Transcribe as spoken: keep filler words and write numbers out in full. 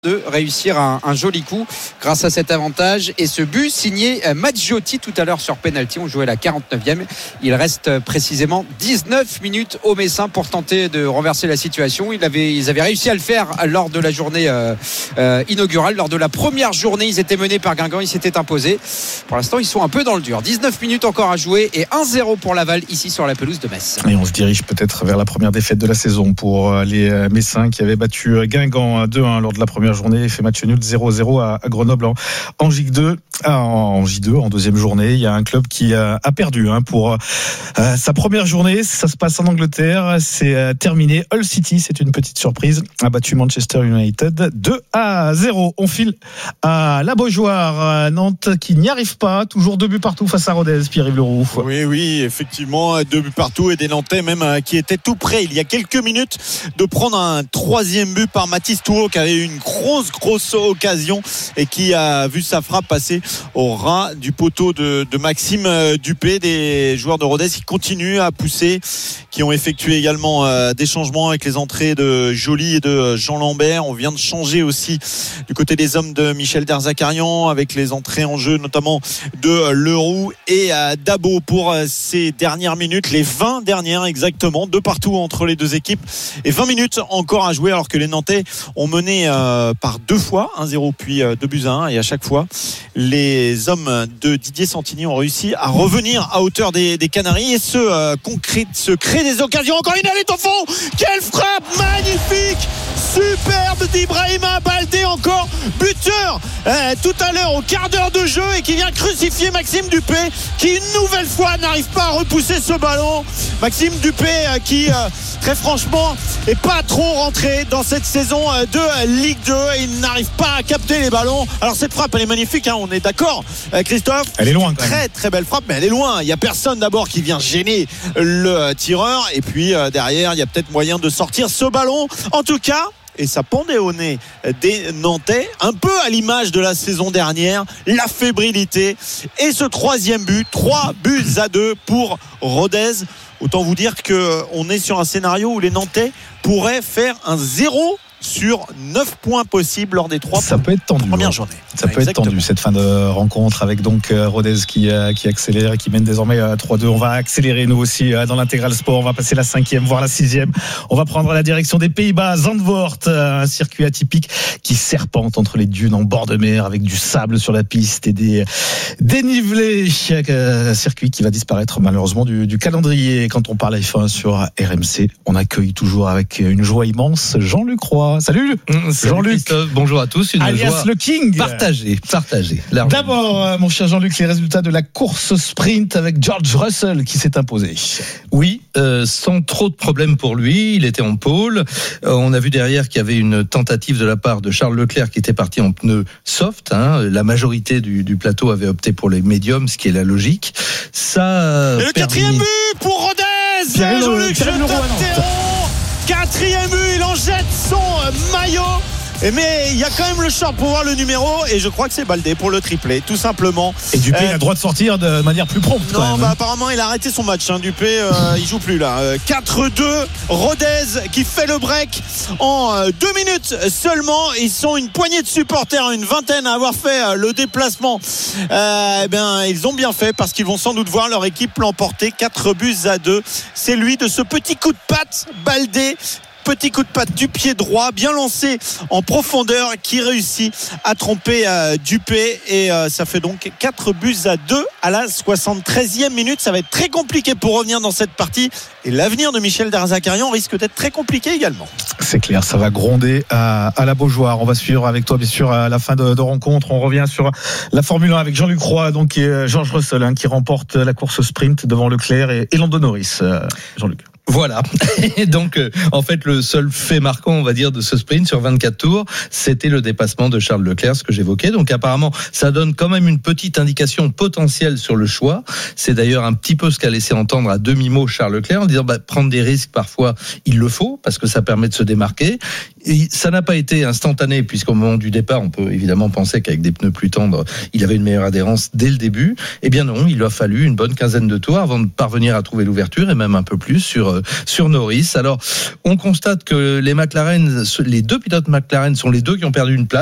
de réussir un, un joli coup grâce à cet avantage et ce but signé Maggiotti tout à l'heure sur penalty. On jouait la quarante-neuvième. Il reste précisément dix-neuf minutes aux Messins pour tenter de renverser la situation. Ils avaient, ils avaient réussi à le faire lors de la journée euh, euh, inaugurale. Lors de la première journée, ils étaient menés par Guingamp, ils s'étaient imposés. Pour l'instant, ils sont un peu dans le dur. dix-neuf minutes encore à jouer et un zéro pour Laval ici sur la pelouse de Metz. Et on se dirige peut-être vers la première défaite de la saison pour les Messins qui avaient battu Guingamp deux un lors de la première journée, fait match nul zéro zéro à Grenoble en, en J deux. En J deux, en deuxième journée, il y a un club qui a, a perdu hein, pour euh, sa première journée. Ça se passe en Angleterre, c'est euh, terminé. Hull City, c'est une petite surprise, a battu Manchester United deux à zéro. On file à la Beaujoire, Nantes qui n'y arrive pas, toujours deux buts partout face à Rodez. Pierre-Yves Leroux. Oui, oui, effectivement, deux buts partout et des Nantais même euh, qui étaient tout près il y a quelques minutes de prendre un troisième but par Mathis Touot qui avait eu une grosse grosse occasion et qui a vu sa frappe passer au ras du poteau de, de Maxime Dupé. Des joueurs de Rodez qui continuent à pousser, qui ont effectué également euh, des changements avec les entrées de Joly et de Jean Lambert. On vient de changer aussi du côté des hommes de Michel Derzakarian avec les entrées en jeu notamment de Leroux et euh, Dabo pour euh, ces dernières minutes, les vingt dernières exactement, de partout entre les deux équipes et vingt minutes encore à jouer alors que les Nantais ont mené euh, par deux fois un zéro puis euh, deux buts à un et à chaque fois les hommes de Didier Santini ont réussi à revenir à hauteur des, des Canaries et se euh, concrète, se créer des occasions. Encore une allée au fond, quelle frappe magnifique, superbe d'Ibrahima Baldé, encore buteur euh, tout à l'heure au quart d'heure de jeu et qui vient crucifier Maxime Dupé qui une nouvelle fois n'arrive pas à repousser ce ballon. Maxime Dupé euh, qui euh, très franchement est pas trop rentré dans cette saison euh, de Ligue deux et il n'arrive pas à capter les ballons. Alors cette frappe elle est magnifique hein, on est d'accord euh, Christophe, elle est loin quand très même. Très belle frappe mais elle est loin, il n'y a personne d'abord qui vient gêner le tireur et puis euh, derrière il y a peut-être moyen de sortir ce ballon en tout cas. Et ça pendait au nez des Nantais, un peu à l'image de la saison dernière, la fébrilité et ce troisième but, trois buts à deux pour Rodez. Autant vous dire qu'on est sur un scénario où les Nantais pourraient faire un zéro sur neuf points possibles lors des trois ça peut être tendu, premières ouais. journées. Ça peut Exactement. être tendu cette fin de rencontre avec donc Rodez qui, qui accélère et qui mène désormais trois deux. On va accélérer nous aussi dans l'intégral sport. On va passer la cinquième, voire la sixième. On va prendre la direction des Pays-Bas, Zandvoort, un circuit atypique qui serpente entre les dunes en bord de mer avec du sable sur la piste et des dénivelés. Un circuit qui va disparaître malheureusement du, du calendrier. Quand on parle F un sur R M C, on accueille toujours avec une joie immense Jean-Luc Roy. Salut, mmh, salut Jean-Luc. Christophe, bonjour à tous. Une alias joie le King. Partagé, partagé. D'abord, mon cher Jean-Luc, les résultats de la course sprint avec George Russell qui s'est imposé. Oui, euh, sans trop de problèmes pour lui. Il était en pôle. Euh, on a vu derrière qu'il y avait une tentative de la part de Charles Leclerc qui était parti en pneus soft. Hein. La majorité du, du plateau avait opté pour les médiums, ce qui est la logique. Ça. Et le quatrième but pour Rodez. Pierre Jean-Luc, je Pierre t'interromps. Quatrième but, il en jette son maillot. Mais il y a quand même le short pour voir le numéro et je crois que c'est Baldé pour le triplé tout simplement. Et Dupé euh, il a le droit de sortir de manière plus prompte. Non quand même. bah apparemment il a arrêté son match hein. Dupé euh, il joue plus là. euh, quatre deux Rodez qui fait le break en euh, deux minutes seulement. Ils sont une poignée de supporters, une vingtaine à avoir fait euh, le déplacement. Euh, eh bien ils ont bien fait parce qu'ils vont sans doute voir leur équipe l'emporter. Quatre buts à deux. C'est lui de ce petit coup de patte Baldé. Petit coup de patte du pied droit, bien lancé en profondeur, qui réussit à tromper euh, Dupé et euh, ça fait donc quatre buts à deux à la soixante-treizième minute. Ça va être très compliqué pour revenir dans cette partie et l'avenir de Michel Derzakarian risque d'être très compliqué également. C'est clair, ça va gronder à, à la Beaujoire. On va suivre avec toi bien sûr à la fin de, de rencontre. On revient sur la Formule un avec Jean-Luc Roy donc et George Russell hein, qui remporte la course sprint devant Leclerc et, et Lando Norris. Euh, Jean-Luc. Voilà. Et donc, euh, en fait, le seul fait marquant, on va dire, de ce sprint sur vingt-quatre tours, c'était le dépassement de Charles Leclerc, ce que j'évoquais. Donc, apparemment, ça donne quand même une petite indication potentielle sur le choix. C'est d'ailleurs un petit peu ce qu'a laissé entendre à demi-mot Charles Leclerc, en disant, bah, prendre des risques, parfois, il le faut, parce que ça permet de se démarquer. Et ça n'a pas été instantané, puisqu'au moment du départ, on peut évidemment penser qu'avec des pneus plus tendres, il avait une meilleure adhérence dès le début. Eh bien non, il a fallu une bonne quinzaine de tours avant de parvenir à trouver l'ouverture, et même un peu plus sur sur Norris. Alors, on constate que les McLaren, les deux pilotes McLaren sont les deux qui ont perdu une place.